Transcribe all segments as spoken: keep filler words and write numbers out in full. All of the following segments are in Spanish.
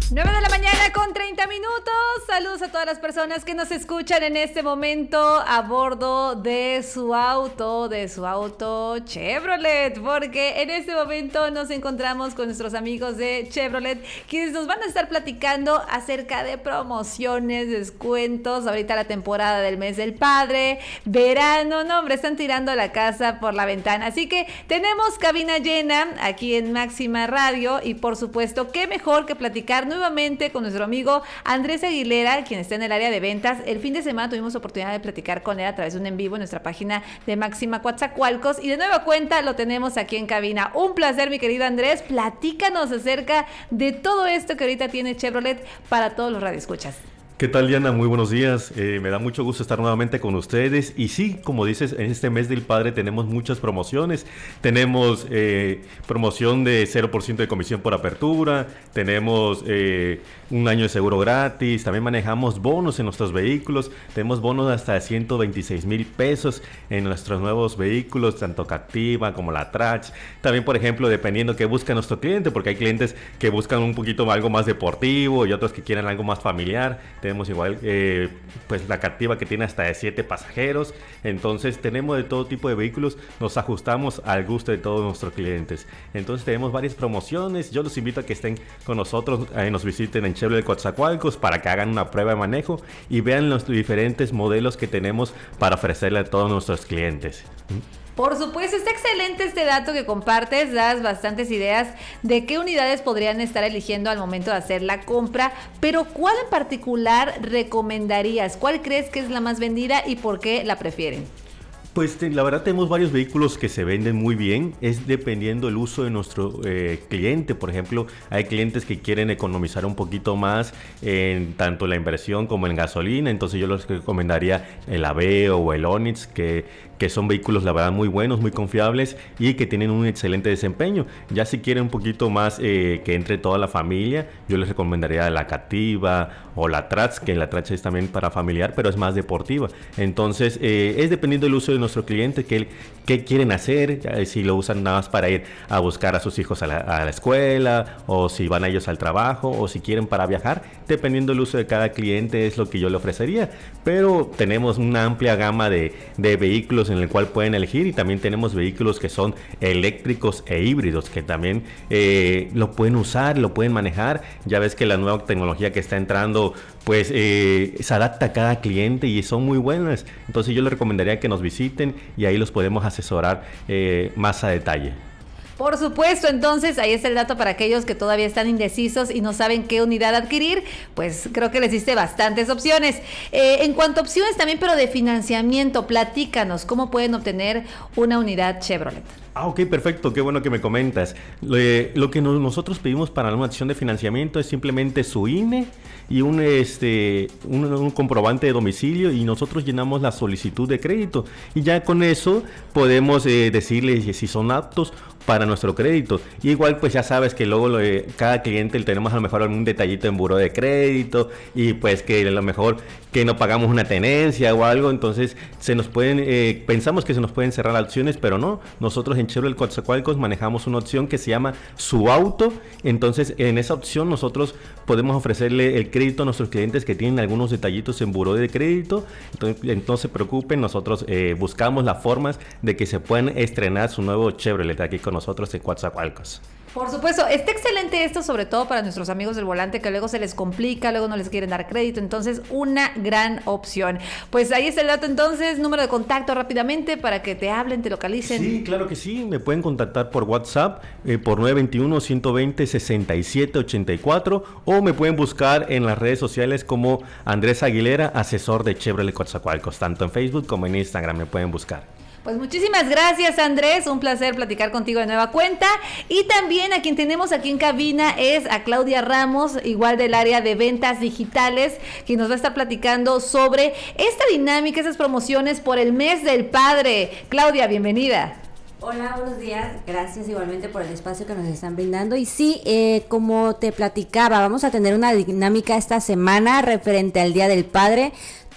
nueve de la mañana con treinta minutos. Saludos a todas las personas que nos escuchan en este momento a bordo de su auto, de su auto Chevrolet, porque en este momento nos encontramos con nuestros amigos de Chevrolet, quienes nos van a estar platicando acerca de promociones, descuentos, ahorita la temporada del mes del padre, verano, no hombre, están tirando la casa por la ventana, así que tenemos cabina llena aquí en Máxima Radio y por supuesto, qué mejor que platicar nuevamente con nuestro amigo Andrés Aguilera, quien está en el área de ventas. El fin de semana tuvimos oportunidad de platicar con él a través de un en vivo en nuestra página de Máxima Coatzacoalcos y de nueva cuenta lo tenemos aquí en cabina. Un placer, mi querido Andrés, platícanos acerca de todo esto que ahorita tiene Chevrolet para todos los radioescuchas. ¿Qué tal, Diana? Muy buenos días. Eh, me da mucho gusto estar nuevamente con ustedes. Y sí, como dices, en este mes del padre tenemos muchas promociones. Tenemos eh, promoción de cero por ciento de comisión por apertura. Tenemos eh, un año de seguro gratis. También manejamos bonos en nuestros vehículos. Tenemos bonos hasta de ciento veintiséis mil pesos en nuestros nuevos vehículos, tanto Captiva como la Trax. También, por ejemplo, dependiendo qué busca nuestro cliente, porque hay clientes que buscan un poquito algo más deportivo y otros que quieren algo más familiar. Tenemos igual eh, pues la Captiva que tiene hasta de siete pasajeros. Entonces tenemos de todo tipo de vehículos, nos ajustamos al gusto de todos nuestros clientes. Entonces tenemos varias promociones. Yo los invito a que estén con nosotros, eh, nos visiten en Chevrolet Coatzacoalcos para que hagan una prueba de manejo y vean los diferentes modelos que tenemos para ofrecerle a todos nuestros clientes. Por supuesto, está excelente este dato que compartes, das bastantes ideas de qué unidades podrían estar eligiendo al momento de hacer la compra, pero ¿cuál en particular recomendarías? ¿Cuál crees que es la más vendida y por qué la prefieren? Pues la verdad tenemos varios vehículos que se venden muy bien, es dependiendo el uso de nuestro eh, cliente. Por ejemplo, hay clientes que quieren economizar un poquito más en tanto la inversión como en gasolina, entonces yo les recomendaría el Aveo o el Onix, que, que son vehículos la verdad muy buenos, muy confiables y que tienen un excelente desempeño. Ya si quieren un poquito más eh, que entre toda la familia, yo les recomendaría la Captiva o la Trax, que la Trax es también para familiar, pero es más deportiva. Entonces eh, es dependiendo del uso de nuestro cliente, qué, qué quieren hacer, ya, si lo usan nada más para ir a buscar a sus hijos a la, a la escuela, o si van a ellos al trabajo, o si quieren para viajar, dependiendo del uso de cada cliente es lo que yo le ofrecería. Pero tenemos una amplia gama de, de vehículos en el cual pueden elegir y también tenemos vehículos que son eléctricos e híbridos que también eh, lo pueden usar, lo pueden manejar. Ya ves que la nueva tecnología que está entrando pues eh, se adapta a cada cliente y son muy buenas. Entonces yo les recomendaría que nos visiten y ahí los podemos asesorar eh, más a detalle. Por supuesto, entonces ahí está el dato para aquellos que todavía están indecisos y no saben qué unidad adquirir, pues creo que les diste bastantes opciones. Eh, en cuanto a opciones también, pero de financiamiento, platícanos, ¿cómo pueden obtener una unidad Chevrolet? Ah, ok, perfecto, qué bueno que me comentas. Lo, lo que nos, nosotros pedimos para una acción de financiamiento es simplemente su I N E y un, este, un, un comprobante de domicilio y nosotros llenamos la solicitud de crédito y ya con eso podemos eh, decirles si son aptos para nuestro crédito. Y igual pues ya sabes que luego lo de cada cliente tenemos a lo mejor algún detallito en buró de crédito y pues que a lo mejor que no pagamos una tenencia o algo, entonces se nos pueden, eh, pensamos que se nos pueden cerrar opciones, pero no, nosotros en Chevrolet Coatzacoalcos manejamos una opción que se llama su auto, entonces en esa opción nosotros podemos ofrecerle el crédito a nuestros clientes que tienen algunos detallitos en buró de crédito, entonces no se preocupen, nosotros eh, buscamos las formas de que se puedan estrenar su nuevo Chevrolet aquí con nosotros en Coatzacoalcos. Por supuesto, está excelente esto, sobre todo para nuestros amigos del volante que luego se les complica, luego no les quieren dar crédito, entonces una gran opción. Pues ahí está el dato entonces, número de contacto rápidamente para que te hablen, te localicen. Sí, claro que sí, me pueden contactar por WhatsApp eh, por nueve dos uno, ciento veinte, sesenta y siete ochenta y cuatro o me pueden buscar en las redes sociales como Andrés Aguilera, asesor de Chevrolet Coatzacoalcos, tanto en Facebook como en Instagram me pueden buscar. Pues muchísimas gracias, Andrés, un placer platicar contigo de nueva cuenta. Y también a quien tenemos aquí en cabina es a Claudia Ramos, igual del área de ventas digitales, quien nos va a estar platicando sobre esta dinámica, esas promociones por el mes del padre. Claudia, bienvenida. Hola, buenos días, gracias igualmente por el espacio que nos están brindando. Y sí, eh, como te platicaba, vamos a tener una dinámica esta semana referente al Día del Padre.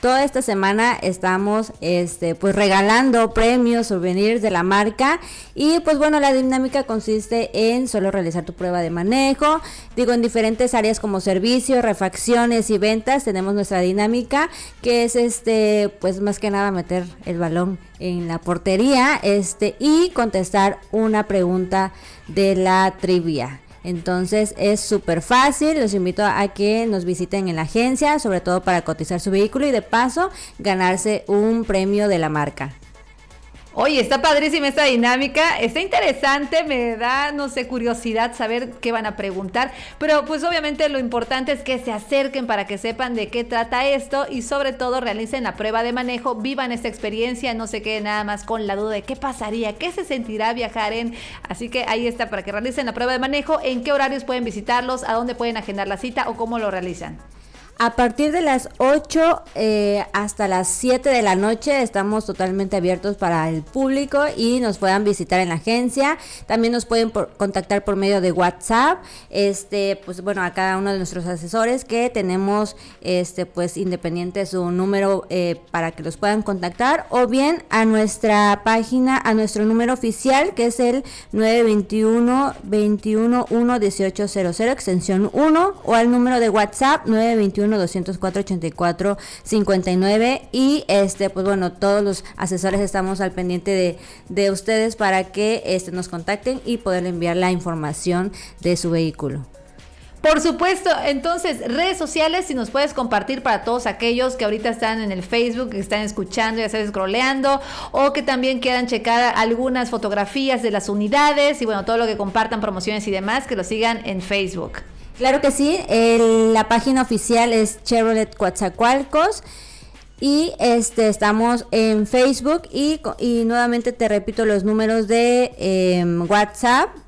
toda esta semana estamos este pues regalando premios, souvenirs de la marca. Y pues bueno, la dinámica consiste en solo realizar tu prueba de manejo. Digo, en diferentes áreas como servicio, refacciones y ventas tenemos nuestra dinámica, que es este pues más que nada meter el balón en la portería este y contestar una pregunta de la trivia. Entonces es súper fácil, los invito a que nos visiten en la agencia, sobre todo para cotizar su vehículo y de paso ganarse un premio de la marca. Oye, está padrísima esta dinámica, está interesante, me da, no sé, curiosidad saber qué van a preguntar, pero pues obviamente lo importante es que se acerquen para que sepan de qué trata esto y sobre todo realicen la prueba de manejo, vivan esta experiencia, no se queden nada más con la duda de qué pasaría, qué se sentirá viajar en, así que ahí está para que realicen la prueba de manejo, en qué horarios pueden visitarlos, a dónde pueden agendar la cita o cómo lo realizan. A partir de las ocho eh, hasta las siete de la noche estamos totalmente abiertos para el público y nos puedan visitar en la agencia. También nos pueden por, contactar por medio de WhatsApp. Este, pues bueno, a cada uno de nuestros asesores que tenemos, este, pues independiente su número eh, para que los puedan contactar, o bien a nuestra página, a nuestro número oficial que es el nueve veintiuno, veintiuno, uno, dieciocho cero cero extensión uno, o al número de WhatsApp nueve veintiuno, doscientos cuatro, ochenta y cuatro cincuenta y nueve. Y este pues bueno, todos los asesores estamos al pendiente de, de ustedes para que este nos contacten y poder enviar la información de su vehículo. Por supuesto, entonces, redes sociales, si nos puedes compartir para todos aquellos que ahorita están en el Facebook, que están escuchando, ya sabes, scrolleando, o que también quieran checar algunas fotografías de las unidades y bueno, todo lo que compartan, promociones y demás, que lo sigan en Facebook. Claro que sí, el, la página oficial es Chevrolet Coatzacoalcos y este estamos en Facebook y, y nuevamente te repito los números de eh, WhatsApp